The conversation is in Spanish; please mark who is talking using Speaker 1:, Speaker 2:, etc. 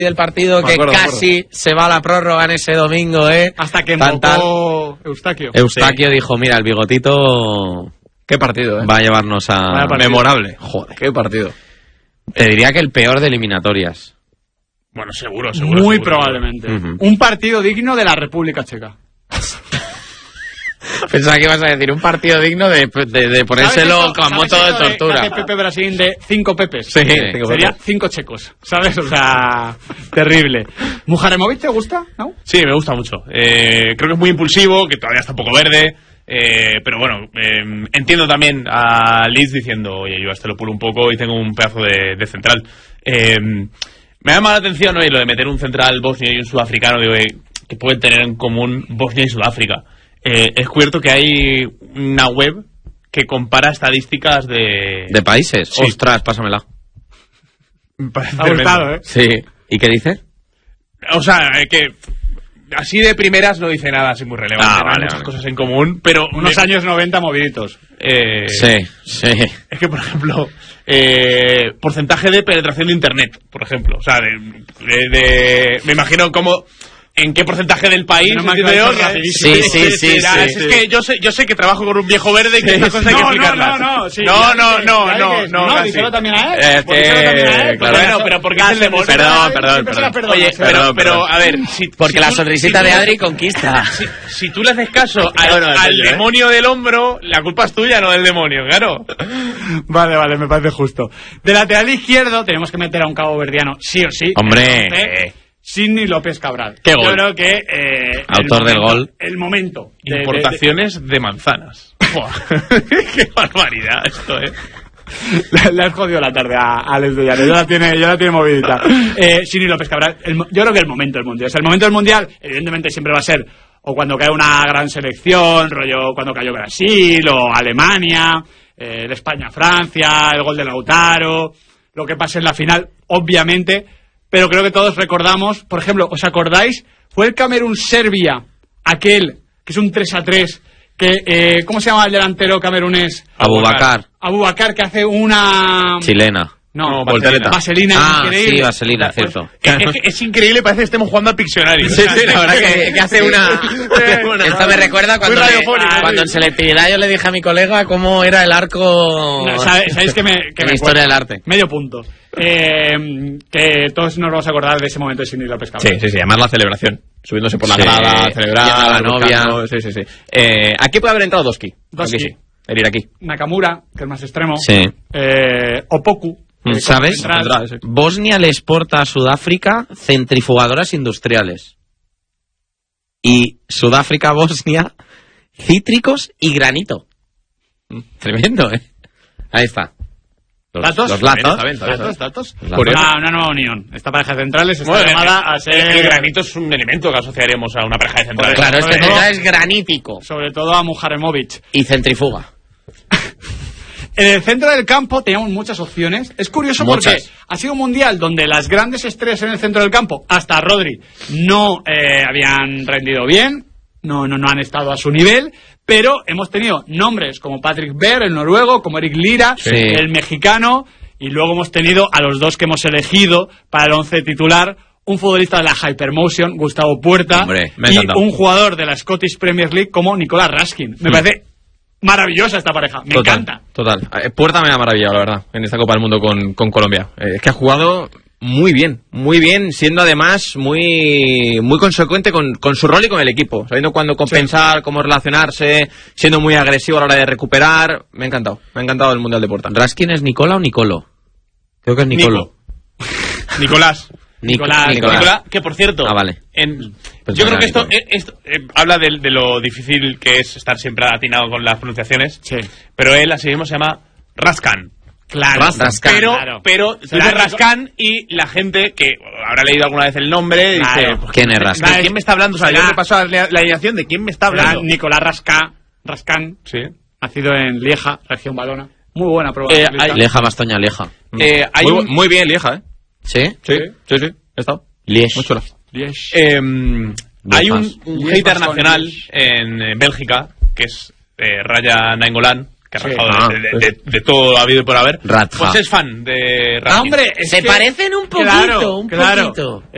Speaker 1: del partido que casi se va a la prórroga en ese domingo,
Speaker 2: hasta que invocó Eustaquio.
Speaker 1: Eustaquio dijo, mira, el bigotito...
Speaker 3: Qué partido,
Speaker 1: va a llevarnos a...
Speaker 3: Memorable.
Speaker 1: Joder.
Speaker 3: Qué partido.
Speaker 1: Te diría que el peor de eliminatorias.
Speaker 4: Bueno, seguro.
Speaker 2: Muy probablemente. Un partido digno de la República Checa.
Speaker 1: Pensaba que ibas a decir un partido digno de ponérselo con moto de tortura.
Speaker 2: Pepe Brasil de 5 Pepes.
Speaker 1: Sí,
Speaker 2: sería 5 checos, ¿sabes? O sea, terrible. ¿Mujaremovic te gusta? ¿No?
Speaker 4: Sí, me gusta mucho. Creo que es muy impulsivo, que todavía está un poco verde. Pero bueno, entiendo también a Leeds diciendo, oye, yo a este lo pulo un poco y tengo un pedazo de central. Me llama la atención, ¿no? Y lo de meter un central bosnio y un sudafricano, digo, que pueden tener en común Bosnia y Sudáfrica. He descubierto que hay una web que compara estadísticas de
Speaker 1: países. Sí. Ostras, pásamela.
Speaker 2: Me ha gustado,
Speaker 1: Sí. ¿Y qué dice?
Speaker 4: O sea, que así de primeras no dice nada así muy relevante. Hay muchas cosas en común, pero
Speaker 2: unos años 90 moviditos.
Speaker 1: Sí.
Speaker 4: Es que, por ejemplo, porcentaje de penetración de internet, por ejemplo. O sea, me imagino cómo... ¿En qué porcentaje del país?
Speaker 1: Sí.
Speaker 4: Es que yo sé que trabajo con un viejo verde y que estas cosas hay que explicarlas.
Speaker 2: No, díselo también a él.
Speaker 4: Bueno, pero porque es el demonio.
Speaker 1: Perdón.
Speaker 4: Oye, pero a ver,
Speaker 1: porque la sonrisita de Adri conquista.
Speaker 4: Si tú le haces caso al demonio del hombro, la culpa es tuya, no del demonio, claro.
Speaker 2: Vale, me parece justo. De lateral izquierdo tenemos que meter a un caboverdiano, sí o sí.
Speaker 1: Hombre.
Speaker 2: Sidney López Cabral.
Speaker 1: ¿Qué gol?
Speaker 2: Yo creo que...
Speaker 1: autor del gol.
Speaker 2: El momento.
Speaker 4: Importaciones de manzanas. ¡Qué barbaridad esto,
Speaker 2: Le has jodido la tarde a Alex de Llanes. Ya la tiene movidita. Sidney López Cabral. Yo creo que el momento del Mundial. O sea, el momento del Mundial, evidentemente, siempre va a ser o cuando cae una gran selección, rollo cuando cayó Brasil o Alemania, el España-Francia, el gol de Lautaro, lo que pase en la final, obviamente... Pero creo que todos recordamos, por ejemplo, ¿os acordáis? Fue el Camerún-Serbia, aquel, que es un 3-3, que, ¿cómo se llama el delantero camerunés? Abubakar, que hace una...
Speaker 1: Chilena.
Speaker 2: No, vaselina.
Speaker 1: Increíble. Sí, vaselina, cierto.
Speaker 4: Es increíble, parece que estemos jugando al Pictionary.
Speaker 1: Sí, la verdad que hace una... Esto me recuerda cuando se le pidiera, yo le dije a mi colega cómo era el arco...
Speaker 2: ¿Sabéis que me
Speaker 1: historia del arte?
Speaker 2: Medio punto. Que todos nos vamos a acordar de ese momento de Sidney López Cabral.
Speaker 3: Sí, además la celebración. Subiéndose por la grada, celebrar
Speaker 1: a la novia.
Speaker 3: Sí. Aquí puede haber entrado Doski.
Speaker 2: Sí.
Speaker 3: El ir aquí.
Speaker 2: Nakamura, que es más extremo.
Speaker 1: Sí.
Speaker 2: Opoku.
Speaker 1: ¿Sabes? Bosnia le exporta a Sudáfrica centrifugadoras industriales. Y Sudáfrica-Bosnia, cítricos y granito. Tremendo, Ahí está.
Speaker 2: ¿Datos?
Speaker 1: Los lazos.
Speaker 2: ¿Datos? Una nueva unión. Esta pareja de centrales está llamada a ser...
Speaker 4: El granito es un elemento que asociaríamos a una pareja de centrales.
Speaker 1: Claro, es que es granítico.
Speaker 2: Sobre todo a Mujaremovic.
Speaker 1: Y centrifuga.
Speaker 2: En el centro del campo teníamos muchas opciones. Es curioso porque ha sido un mundial donde las grandes estrellas en el centro del campo, hasta Rodri, no habían rendido bien, no han estado a su nivel, pero hemos tenido nombres como Patrick Berg, el noruego, como Eric Lira, el mexicano, y luego hemos tenido a los dos que hemos elegido para el 11 titular, un futbolista de la Hypermotion, Gustavo Puerta, y un jugador de la Scottish Premier League como Nicolas Raskin. Me parece... maravillosa esta pareja, me encanta.
Speaker 3: Total. Puerta me ha maravillado, la verdad, en esta Copa del Mundo con Colombia. Es que ha jugado muy bien, siendo además muy consecuente con su rol y con el equipo, sabiendo cuándo compensar, cómo relacionarse, siendo muy agresivo a la hora de recuperar. Me ha encantado el Mundial de Puerta.
Speaker 1: ¿Raskin es Nicola o Nicolo? Creo que es Nicolo.
Speaker 4: Nicolás, que por cierto,
Speaker 1: vale.
Speaker 4: Yo creo que esto habla de lo difícil que es estar siempre atinado con las pronunciaciones.
Speaker 2: Sí.
Speaker 4: Pero él, así mismo, se llama Raskan.
Speaker 2: Claro,
Speaker 4: pero dice Raskan y la gente que habrá leído alguna vez el nombre dice...
Speaker 1: ¿Quién es Raskan?
Speaker 4: ¿De quién me está hablando? O sea, yo me paso la alineación de quién me está hablando.
Speaker 2: Nicolás Raskan, nacido en Lieja, región Valona. Muy buena prueba.
Speaker 1: Lieja, Bastoña, Lieja.
Speaker 3: Muy bien Lieja,
Speaker 1: ¿Sí?
Speaker 3: Sí. He estado.
Speaker 1: Liege.
Speaker 3: Muy chula.
Speaker 4: Hay un hater nacional en Bélgica que es Raya Nainggolan, que ha rajado de todo habido y por haber.
Speaker 1: Radja.
Speaker 4: Pues es fan de Raskin.
Speaker 2: ¡Hombre!
Speaker 1: Se parecen un poquito,
Speaker 2: claro.